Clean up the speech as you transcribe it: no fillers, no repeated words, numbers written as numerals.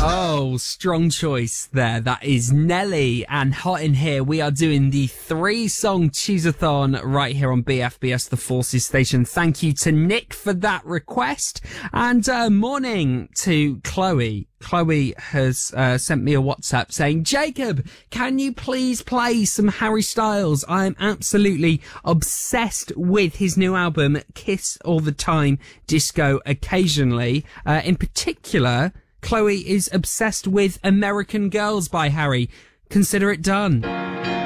Oh, strong choice there. That is Nelly and Hot in Here. We are doing the 3-song Chooseathon right here on BFBS, the Forces station. Thank you to Nick for that request. And morning to Chloe. Chloe has sent me a WhatsApp saying, Jacob, can you please play some Harry Styles? I am absolutely obsessed with his new album, Kiss All the Time, Disco Occasionally. In particular, Chloe is obsessed with American Girls by Harry. Consider it done.